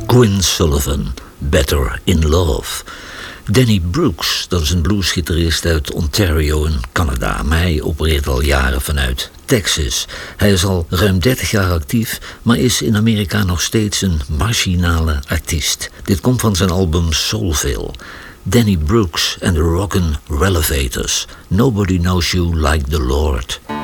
Quinn Sullivan, Better in Love. Danny Brooks, dat is een bluesgitarist uit Ontario in Canada, maar hij opereert al jaren vanuit Texas. Hij is al ruim 30 jaar actief, maar is in Amerika nog steeds een marginale artiest. Dit komt van zijn album Soulville. Danny Brooks and the Rockin' Relevators. Nobody Knows You Like the Lord.